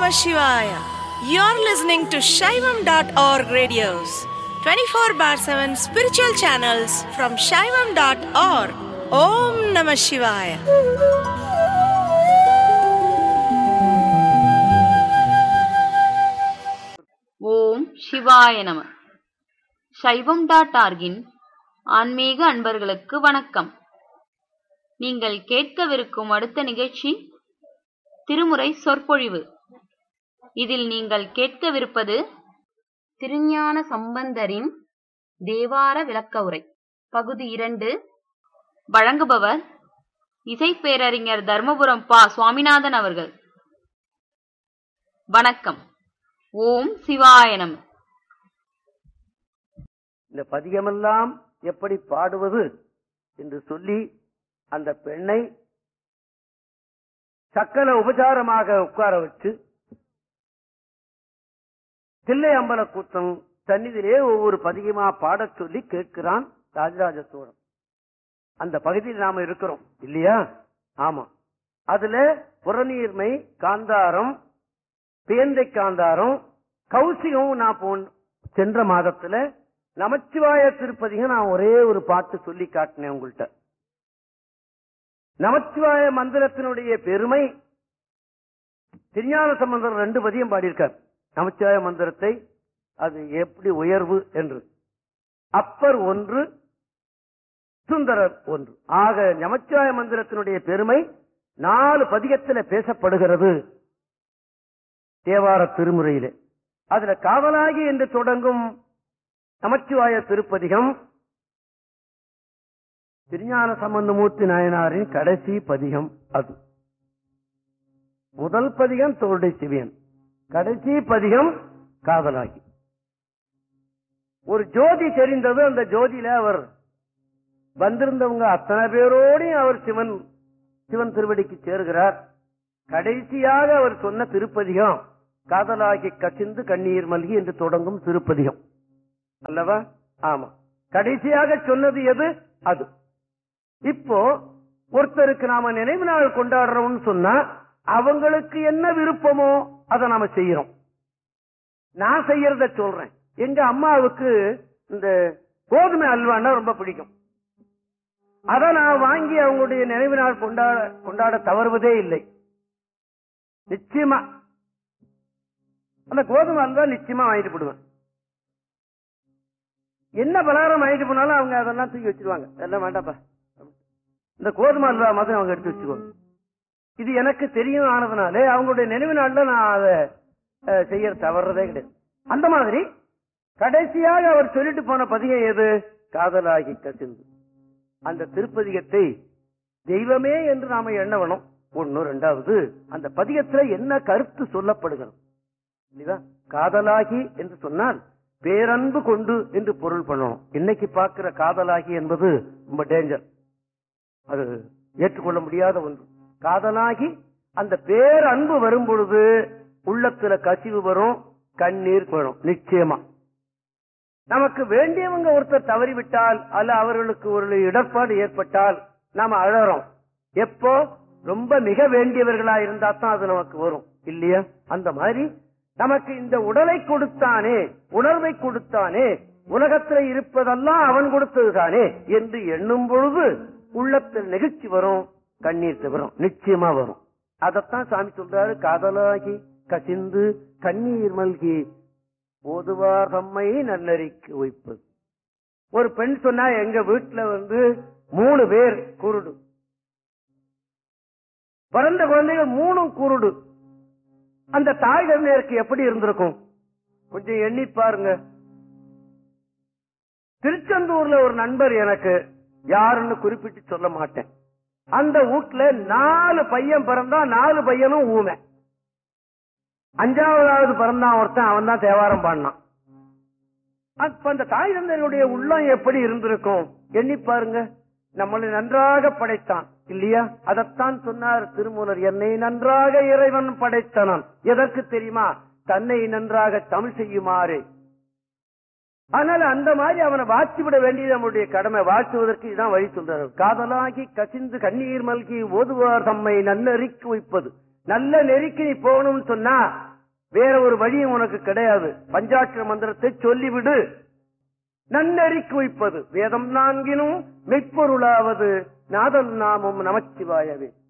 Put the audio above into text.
Namah Shivaya. You're listening to Shaivam.org radios, 24 bar 7 spiritual channels from Shaivam.org. Om Namah Shivaya. ஓம் சிவாய நம. சைவம்.org-இன் ஆன்மீக அன்பர்களுக்கு வணக்கம். நீங்கள் கேட்கவிருக்கும் அடுத்த நிகழ்ச்சி திருமுறை சொற்பொழிவு. இதில் நீங்கள் கேட்கவிருப்பது திருஞான சம்பந்தரின் தேவார விளக்க உரை பகுதி 2. வழங்குபவர் இசைப்பேரறிஞர் தர்மபுரம் பா. சுவாமிநாதன் அவர்கள். வணக்கம். ஓம் சிவாய நம. இந்த பதிகமெல்லாம் எப்படி பாடுவது என்று சொல்லி அந்த பெண்ணை சக்கர உபசாரமாக உட்கார வச்சு தில்லை அம்பல கூத்தம் சந்நிதியிலே ஒவ்வொரு பதிகமா பாடச் சொல்லி கேட்கிறான் ராஜராஜ சோழன். அந்த பகுதியில் நாம இருக்கிறோம் இல்லையா? ஆமா. அதுல புறநீர்மை காந்தாரம், பேந்தை காந்தாரம், கௌசிகம் நான் சென்ற மாதத்துல நமச்சிவாய திருப்பதிகம் நான் ஒரே ஒரு பாட்டு சொல்லி காட்டினேன் உங்கள்கிட்ட. நமச்சிவாய மந்திரத்தினுடைய பெருமை திருஞான சம்பந்தர் 2 பதியம் பாடியிருக்கார். நமச்சிவாய மந்திரத்தை அது எப்படி உயர்வு என்று. அப்பர் 1, சுந்தரர் 1. ஆக நமச்சிவாய மந்திரத்தினுடைய பெருமை 4 பதிகத்தில் பேசப்படுகிறது தேவார திருமுறையிலே. அதுல காவலாகி என்று தொடங்கும் நமச்சிவாய திருப்பதிகம் திருஞான சம்பந்தமூர்த்தி நாயனாரின் கடைசி பதிகம். அது முதல் பதிகம் தோளுடைய சிவியன், கடைசி பதிகம் காதலாகி. ஒரு ஜோதி தெரிந்தது. அந்த ஜோதியில அவர் வந்திருந்தவங்க அத்தனை பேரோடையும் அவர் சிவன் திருவடிக்கு சேருகிறார். கடைசியாக அவர் சொன்ன திருப்பதிகம் காதலாகி கசிந்து கண்ணீர் மல்கி என்று தொடங்கும் திருப்பதிகம் அல்லவா? ஆமா. கடைசியாக சொன்னது எது? அது. இப்போ ஒருத்தருக்கு நாம நினைவு நாள் கொண்டாடுறோம்னு சொன்னா அவங்களுக்கு என்ன விருப்பமோ அதை நாம செய்யறோம். நான் செய்யறத சொல்றேன். எங்க அம்மாவுக்கு இந்த கோதுமை அல்வான்னா ரொம்ப பிடிக்கும். அதை நான் வாங்கி அவங்களுடைய நினைவு நாள் கொண்டாட தவறுவதே இல்லை. நிச்சயமா அந்த கோதுமை அல்வா நிச்சயமா வாங்கிட்டு போடுவேன். என்ன பலகாரம் வாங்கிட்டு போனாலும் அவங்க அதெல்லாம் தூக்கி வச்சிருவாங்க. எல்லாம் வேண்டாப்பா, இந்த கோதுமை அல்வா மாதிரி அவங்க எடுத்து வச்சுக்குவாங்க. இது எனக்கு தெரியும் ஆனதுனாலே அவங்களுடைய நினைவு நாள்ல நான் அதை செய்ய தவறதே கிடையாது. அந்த மாதிரி கடைசியாக அவர் சொல்லிட்டு போன பதிகம் எது? காதலாகி கசிந்து. அந்த திருப்பதிகத்தை தெய்வமே என்று நாம எண்ண வேணும். 1. 2வது அந்த பதிகத்துல என்ன கருத்து சொல்லப்படுகிறது? காதலாகி என்று சொன்னால் பேரன்பு கொண்டு என்று பொருள் பண்ணணும். இன்னைக்கு பார்க்கிற காதலாகி என்பது ரொம்ப டேஞ்சர். அது ஏற்றுக்கொள்ள முடியாத ஒன்று. காதலாகி அந்த பேரன்பு வரும் பொழுது உள்ளத்துல கசிவு வரும், கண்ணீர் வரும். நிச்சயமா நமக்கு வேண்டியவங்க ஒருத்தர் தவறிவிட்டால் அல்ல அவர்களுக்கு ஒரு இடர்பாடு ஏற்பட்டால் நாம அழறோம். எப்போ ரொம்ப மிக வேண்டியவர்களா இருந்தா தான் அது நமக்கு வரும் இல்லையா? அந்த மாதிரி நமக்கு இந்த உடலை கொடுத்தானே, உணர்வை கொடுத்தானே, உலகத்தில் இருப்பதெல்லாம் அவன் கொடுத்ததுதானே என்று எண்ணும் பொழுது உள்ளத்தில் நெகிழ்ச்சி வரும், கண்ணீர் வரும். நிச்சயமா வரும். அதத்தான் சாமி சொல்றாரு. காதலாகி கசிந்து கண்ணீர் மல்கி ஓதுவார் தம்மை நல்லறிக்கு வைப்பது. ஒரு பெண் சொன்னா எங்க வீட்டுல 3 பேர் குருடு, பிறந்த குழந்தைகள் 3 குருடு. அந்த தாய் தந்தையருக்கு எப்படி இருந்திருக்கும் கொஞ்சம் எண்ணி பாருங்க. திருச்செந்தூர்ல ஒரு நண்பர், எனக்கு யாருன்னு குறிப்பிட்டு சொல்ல மாட்டேன், அந்த வீட்டுல 4 பையன் பிறந்தா 4 பையனும் ஊமை. 5வது பிறந்தான் ஒருத்தன், அவன் தான் தேவாரம் பாடினான். அப்ப அந்த தாய் தந்தையருடைய உள்ளம் எப்படி இருந்திருக்கும் எண்ணி பாருங்க. நம்மளை நன்றாக படைத்தான் இல்லையா? அதத்தான் சொன்னார் திருமூலர், என்னை நன்றாக இறைவன் படைத்தனான். எதற்கு தெரியுமா? தன்னை நன்றாக தமிழ் செய்யுமாறு. ஆனால் அந்த மாதிரி அவனை வாழ்த்தி விட வேண்டியது நம்முடைய கடமை. வாழ்த்துவதற்கு இதுதான் வழி சொல்றாரு. காதலாகி கசிந்து கண்ணீர் மல்கி ஓதுவார் தம்மை நல்ல நெறிக்கு வைப்பது. நல்ல நெறிக்கு நீ போகணும்னு சொன்னா வேற ஒரு வழியும் உனக்கு கிடையாது. பஞ்சாட்சர மந்திரத்தை சொல்லிவிடு. நன்னறி குவிப்பது வேதம் நான்கினும் மெய்ப்பொருளாவது நாதல் நாமம் நமச்சிவாயவே.